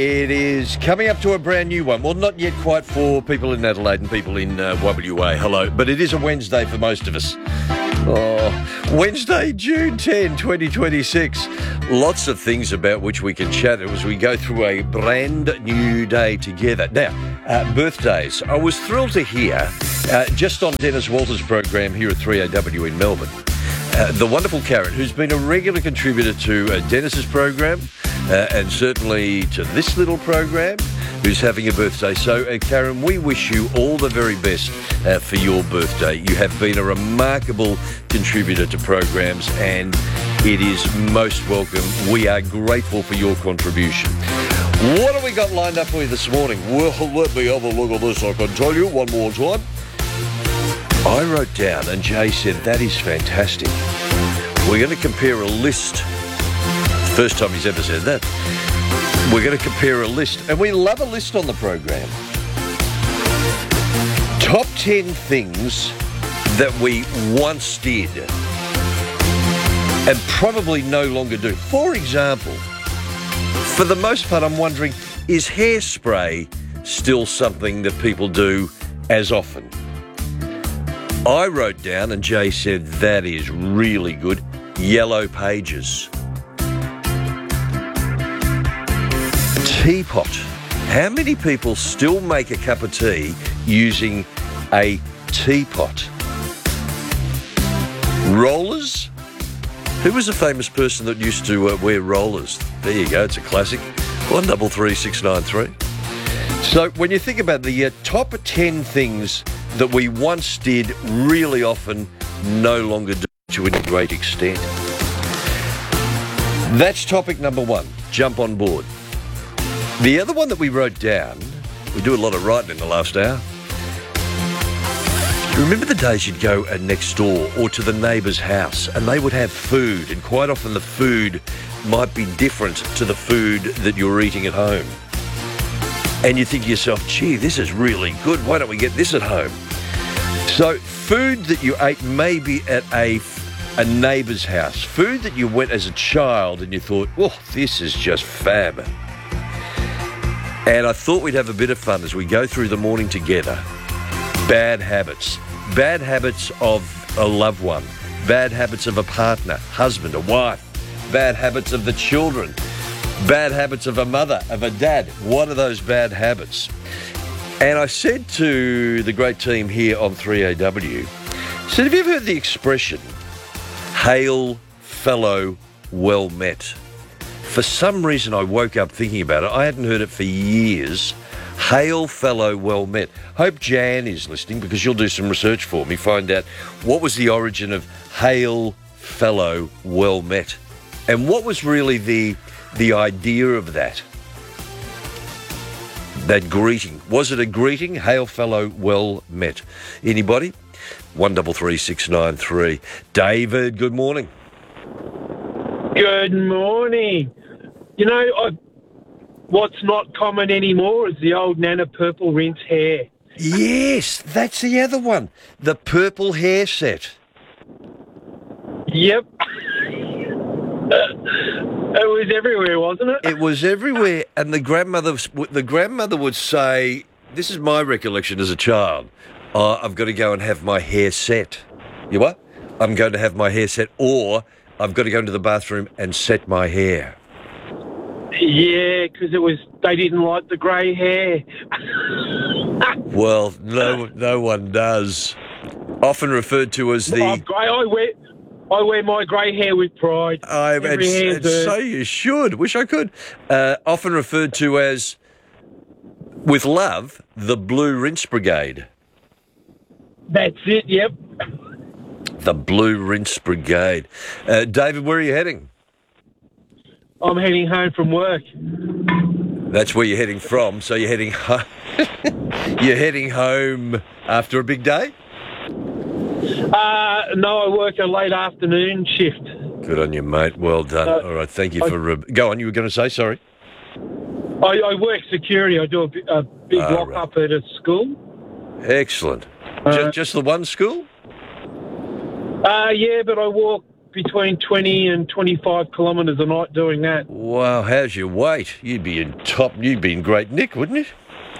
It is coming up to a brand new one. Well, not yet quite for people in Adelaide and people in WA. Hello. But it is a Wednesday for most of us. Wednesday, June 10, 2026. Lots of things about which we can chat as we go through a brand new day together. Now, birthdays. I was thrilled to hear, just on Dennis Walters' program here at 3AW in Melbourne, the wonderful Karen, who's been a regular contributor to Dennis's program, and certainly to this little program, who's having a birthday. So, Karen, we wish you all the very best for your birthday. You have been a remarkable contributor to programs, and it is most welcome. We are grateful for your contribution. What have we got lined up for you this morning? Well, let me have a look at this, I can tell you one more time. I wrote down, and Jay said, that is fantastic. We're going to compare a list. First time he's ever said that. We're going to compare a list, and we love a list on the program. Top 10 things that we once did and probably no longer do. For example, for the most part, I'm wondering, is hairspray still something that people do as often? I wrote down, and Jay said, that is really good, Yellow Pages. Teapot. How many people still make a cup of tea using a teapot? Rollers. Who was a famous person that used to wear rollers? There you go, it's a classic. 133693. So when you think about the top 10 things that we once did really often, no longer do to any great extent. That's topic number one. Jump on board. The other one that we wrote down, we do a lot of writing in the last hour. Remember the days you'd go next door or to the neighbour's house and they would have food, and quite often the food might be different to the food that you're eating at home. And you think to yourself, gee, this is really good. Why don't we get this at home? So food that you ate maybe at a neighbour's house, food that you went as a child and you thought, oh, this is just fab. And I thought we'd have a bit of fun as we go through the morning together. Bad habits. Bad habits of a loved one. Bad habits of a partner, husband, a wife. Bad habits of the children. Bad habits of a mother, of a dad. What are those bad habits? And I said to the great team here on 3AW, said, have you ever heard the expression, hail fellow well met? For some reason, I woke up thinking about it. I hadn't heard it for years. Hail fellow well met. Hope Jan is listening because she'll do some research for me, find out what was the origin of hail fellow well met. And what was really the idea of that? That greeting. Was it a greeting? Hail fellow well met. Anybody? 133693. David, good morning. Good morning. You know, what's not common anymore is the old Nana purple rinse hair. Yes, that's the other one. The purple hair set. Yep. It was everywhere, wasn't it? It was everywhere, and the grandmother would say, this is my recollection as a child, I've got to go and have my hair set. You what? I'm going to have my hair set, or I've got to go into the bathroom and set my hair. Yeah, because they didn't like the grey hair. Well, no one does. Often referred to as the... I wear my grey hair with pride. So you should. Wish I could. Often referred to as, with love, the Blue Rinse Brigade. That's it, yep. The Blue Rinse Brigade. David, where are you heading? I'm heading home from work. That's where you're heading from, so you're heading home. You're heading home after a big day? No, I work a late afternoon shift. Good on you, mate. Well done. All right, thank you for... go on, you were going to say, sorry. I work security. I do a big lock-up at a school. Excellent. Just the one school? Yeah, but I walk between 20 and 25 kilometres a night doing that. Wow, how's your weight? You'd be in great nick, wouldn't it?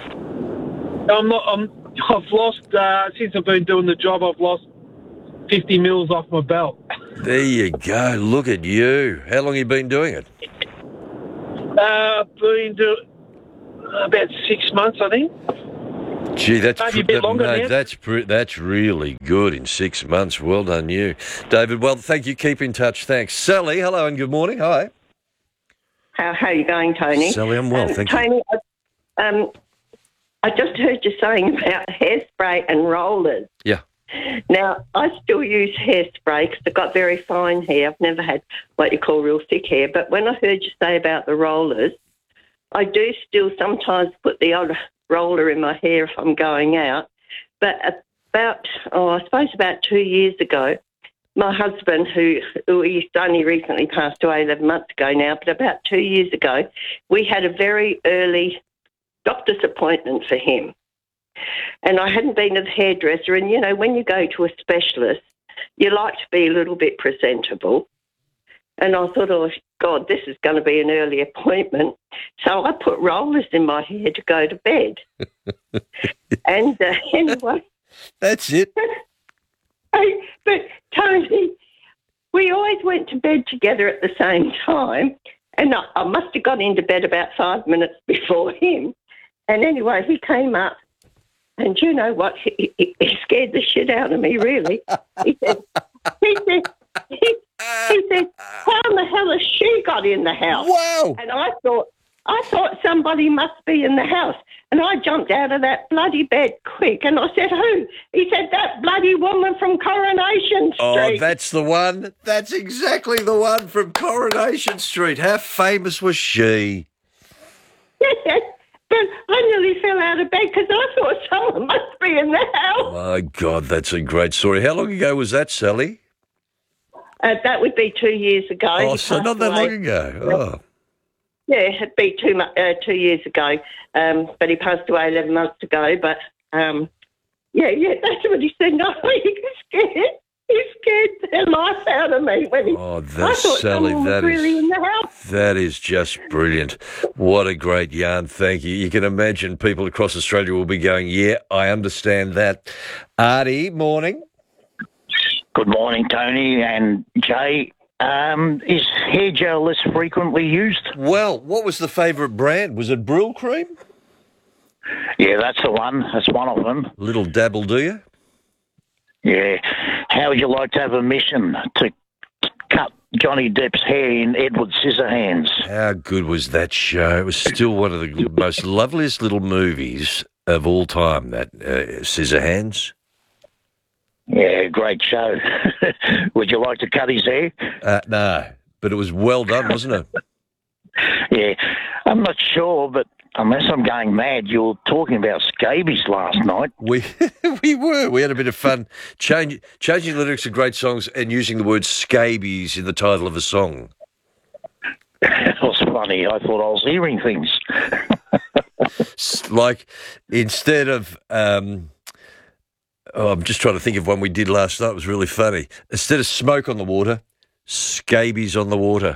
I've lost, since I've been doing the job, I've lost 50 mils off my belt. There you go. Look at you. How long have you been doing it? I've been doing about 6 months, I think. Gee, that's Maybe a bit longer now. That's really good in 6 months. Well done, you, David. Well, thank you. Keep in touch. Thanks, Sally. Hello and good morning. Hi. How are you going, Tony? Sally, I'm well. Thank you. Tony, I just heard you saying about hairspray and rollers. Yeah. Now, I still use hairspray because I've got very fine hair. I've never had what you call real thick hair. But when I heard you say about the rollers, I do still sometimes put the old roller in my hair if I'm going out. But I suppose about 2 years ago, my husband, who he's only recently passed away 11 months ago now, but about 2 years ago, we had a very early doctor's appointment for him. And I hadn't been to the hairdresser. And, you know, when you go to a specialist, you like to be a little bit presentable. And I thought, oh, God, this is going to be an early appointment. So I put rollers in my hair to go to bed. And anyway. That's it. But, Tony, we always went to bed together at the same time. And I must have got into bed about 5 minutes before him. And anyway, he came up. And you know what? He scared the shit out of me, really. He said, how in the hell has she got in the house? Wow. And I thought somebody must be in the house. And I jumped out of that bloody bed quick. And I said, who? He said, that bloody woman from Coronation Street. Oh, that's the one. That's exactly the one from Coronation Street. How famous was she? But I nearly fell out of bed because I thought someone must be in the house. My God, that's a great story. How long ago was that, Sally? That would be 2 years ago. Oh, so not that long ago. Oh. Yeah, it'd be 2 years ago. But he passed away 11 months ago. But, yeah, that's what he said. No, he scared the life out of me when he. Oh, I that's thought Sally. someone was really in the house. That is just brilliant. What a great yarn. Thank you. You can imagine people across Australia will be going, yeah, I understand that. Artie, morning. Good morning, Tony and Jay. Is hair gel less frequently used? Well, what was the favourite brand? Was it Brill Cream? Yeah, that's the one. That's one of them. Little dabble, do you? Yeah. How would you like to have a mission to cut Johnny Depp's hair in Edward Scissorhands? How good was that show? It was still one of the most loveliest little movies of all time, that Scissorhands. Yeah, great show. Would you like to cut his hair? No, but it was well done, wasn't it? Yeah. I'm not sure, but unless I'm going mad, you were talking about scabies last night. We were. We had a bit of fun changing the lyrics of great songs and using the word scabies in the title of a song. It was funny. I thought I was hearing things. Like, instead of... I'm just trying to think of one we did last night. It was really funny. Instead of smoke on the water, scabies on the water.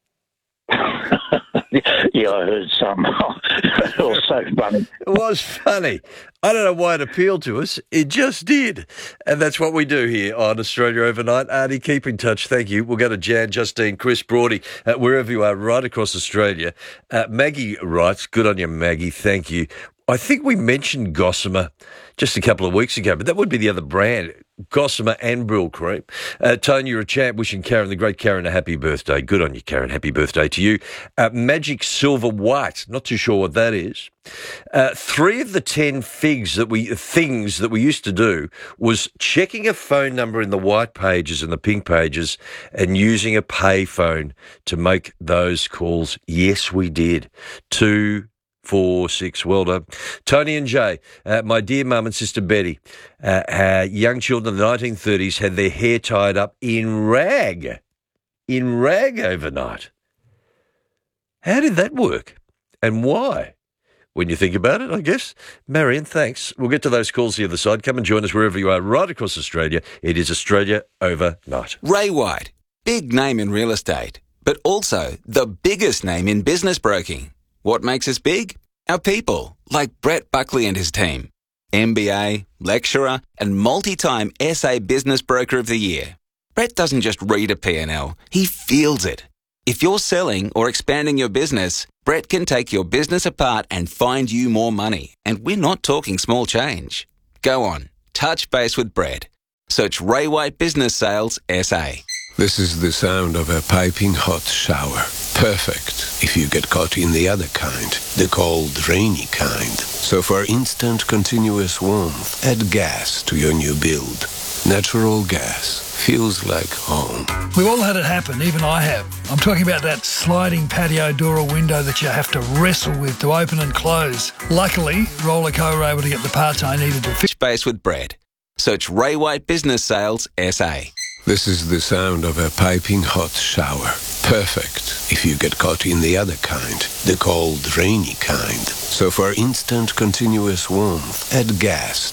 Yeah, I heard some. It was so funny. It was funny. I don't know why it appealed to us. It just did. And that's what we do here on Australia Overnight. Artie, keep in touch. Thank you. We'll go to Jan, Justine, Chris, Brody, wherever you are, right across Australia. Maggie writes, good on you, Maggie. Thank you. I think we mentioned Gossamer just a couple of weeks ago, but that would be the other brand, Gossamer and Brill Cream. Tony, you're a champ. Wishing Karen, the great Karen, a happy birthday. Good on you, Karen. Happy birthday to you. Magic Silver White. Not too sure what that is. 3 of the 10 things that we used to do was checking a phone number in the white pages and the pink pages and using a pay phone to make those calls. Yes, we did. 2, 4, 6, well done. Tony and Jay, my dear mum and sister Betty, young children of the 1930s had their hair tied up in rag overnight. How did that work? And why? When you think about it, I guess. Marion, thanks. We'll get to those calls the other side. Come and join us wherever you are, right across Australia. It is Australia Overnight. Ray White, big name in real estate, but also the biggest name in business broking. What makes us big? Our people, like Brett Buckley and his team. MBA, lecturer, and multi-time SA Business Broker of the Year. Brett doesn't just read a P&L, he feels it. If you're selling or expanding your business, Brett can take your business apart and find you more money. And we're not talking small change. Go on, touch base with Brett. Search Ray White Business Sales SA. This is the sound of a piping hot shower. Perfect if you get caught in the other kind, the cold, rainy kind. So for instant, continuous warmth, add gas to your new build. Natural gas feels like home. We've all had it happen, even I have. I'm talking about that sliding patio door or window that you have to wrestle with to open and close. Luckily, Roller Co were able to get the parts I needed to fix. Touch base with Brett. Search Ray White Business Sales SA. This is the sound of a piping hot shower. Perfect if you get caught in the other kind, the cold, rainy kind. So for instant, continuous warmth, add gas